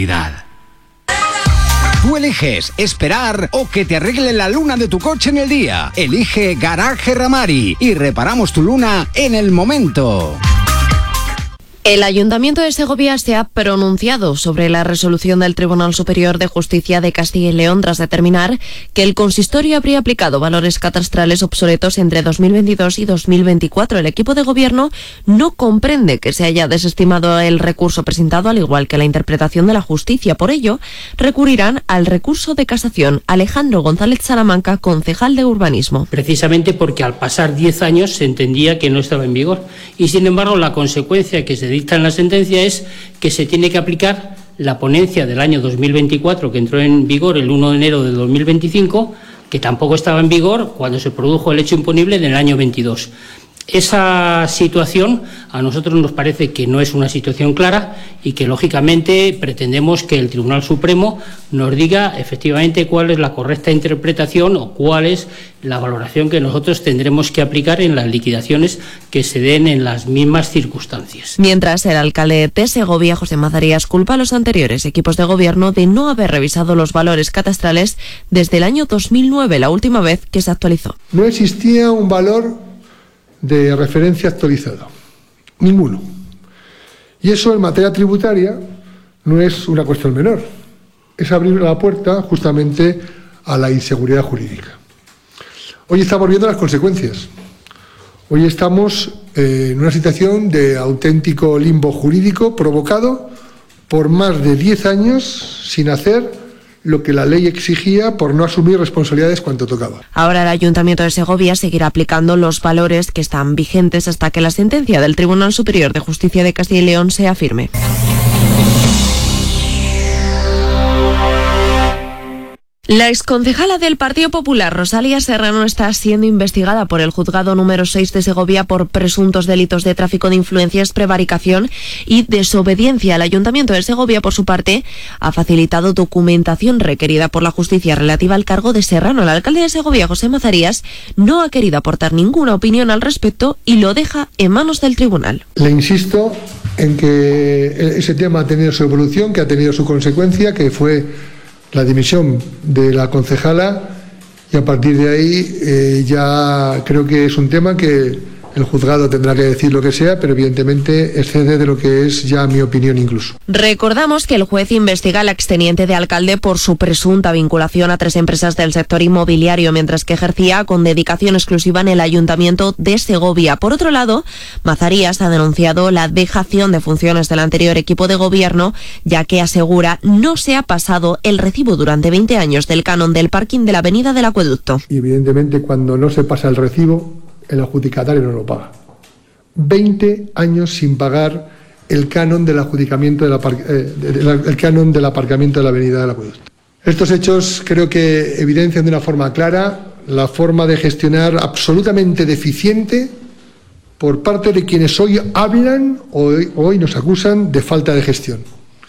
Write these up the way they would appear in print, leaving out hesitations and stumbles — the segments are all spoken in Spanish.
tranquilidad. Tú eliges esperar o que te arregle la luna de tu coche en el día. Elige Garaje Ramari y reparamos tu luna en el momento. El Ayuntamiento de Segovia se ha pronunciado sobre la resolución del Tribunal Superior de Justicia de Castilla y León tras determinar que el consistorio habría aplicado valores catastrales obsoletos entre 2022 y 2024. El equipo de gobierno no comprende que se haya desestimado el recurso presentado, al igual que la interpretación de la justicia. Por ello, recurrirán al recurso de casación. Alejandro González Salamanca, concejal de Urbanismo. Precisamente porque al pasar 10 años se entendía que no estaba en vigor y, sin embargo, la consecuencia que se dicta en la sentencia es que se tiene que aplicar la ponencia del año 2024, que entró en vigor el 1 de enero de 2025, que tampoco estaba en vigor cuando se produjo el hecho imponible en el año 22. Esa situación a nosotros nos parece que no es una situación clara y que, lógicamente, pretendemos que el Tribunal Supremo nos diga efectivamente cuál es la correcta interpretación o cuál es la valoración que nosotros tendremos que aplicar en las liquidaciones que se den en las mismas circunstancias. Mientras, el alcalde de Segovia, José Mazarías, culpa a los anteriores equipos de gobierno de no haber revisado los valores catastrales desde el año 2009, la última vez que se actualizó. No existía un valor de referencia actualizado, ninguno. Y eso en materia tributaria no es una cuestión menor, es abrir la puerta justamente a la inseguridad jurídica. Hoy estamos viendo las consecuencias. Hoy estamos en una situación de auténtico limbo jurídico provocado por más de 10 años sin hacer lo que la ley exigía por no asumir responsabilidades cuanto tocaba. Ahora el Ayuntamiento de Segovia seguirá aplicando los valores que están vigentes hasta que la sentencia del Tribunal Superior de Justicia de Castilla y León sea firme. La exconcejala del Partido Popular, Rosalía Serrano, está siendo investigada por el Juzgado número 6 de Segovia por presuntos delitos de tráfico de influencias, prevaricación y desobediencia. El Ayuntamiento de Segovia, por su parte, ha facilitado documentación requerida por la justicia relativa al cargo de Serrano. El alcalde de Segovia, José Mazarías, no ha querido aportar ninguna opinión al respecto y lo deja en manos del tribunal. Le insisto en que ese tema ha tenido su evolución, que ha tenido su consecuencia, que fue la dimisión de la concejala, y a partir de ahí ya creo que es un tema que el juzgado tendrá que decir lo que sea, pero evidentemente excede de lo que es ya mi opinión incluso. Recordamos que el juez investiga al exteniente de alcalde por su presunta vinculación a 3 empresas del sector inmobiliario, mientras que ejercía con dedicación exclusiva en el Ayuntamiento de Segovia. Por otro lado, Mazarías ha denunciado la dejación de funciones del anterior equipo de gobierno, ya que asegura no se ha pasado el recibo durante 20 años del canon del parking de la Avenida del Acueducto. Y evidentemente cuando no se pasa el recibo, el adjudicatario no lo paga. 20 años sin pagar el canon del adjudicamiento el canon del aparcamiento de la Avenida del Acueducto. Estos hechos creo que evidencian de una forma clara la forma de gestionar absolutamente deficiente por parte de quienes hoy hablan o hoy nos acusan de falta de gestión.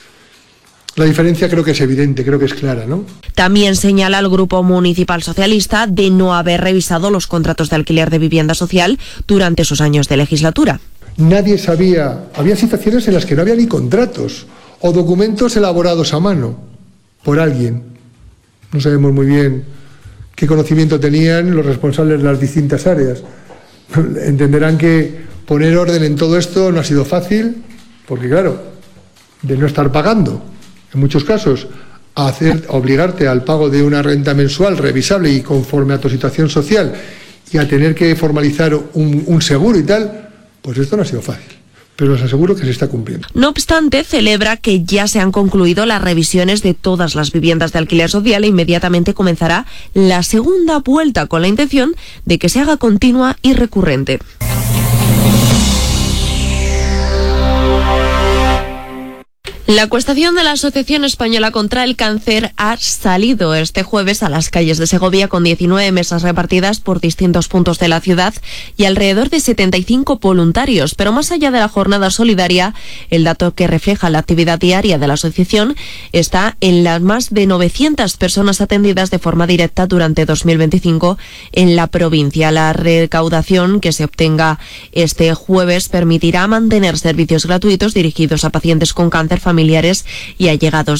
La diferencia creo que es evidente, creo que es clara, ¿no? También señala el Grupo Municipal Socialista de no haber revisado los contratos de alquiler de vivienda social durante sus años de legislatura. Nadie sabía, había situaciones en las que no había ni contratos o documentos elaborados a mano por alguien. No sabemos muy bien qué conocimiento tenían los responsables de las distintas áreas. Entenderán que poner orden en todo esto no ha sido fácil, porque claro, de no estar pagando, en muchos casos, obligarte al pago de una renta mensual revisable y conforme a tu situación social y a tener que formalizar un seguro y tal, pues esto no ha sido fácil. Pero os aseguro que se está cumpliendo. No obstante, celebra que ya se han concluido las revisiones de todas las viviendas de alquiler social e inmediatamente comenzará la segunda vuelta con la intención de que se haga continua y recurrente. La acuestación de la Asociación Española contra el Cáncer ha salido este jueves a las calles de Segovia con 19 mesas repartidas por distintos puntos de la ciudad y alrededor de 75 voluntarios. Pero más allá de la jornada solidaria, el dato que refleja la actividad diaria de la asociación está en las más de 900 personas atendidas de forma directa durante 2025 en la provincia. La recaudación que se obtenga este jueves permitirá mantener servicios gratuitos dirigidos a pacientes con cáncer, familiares y allegados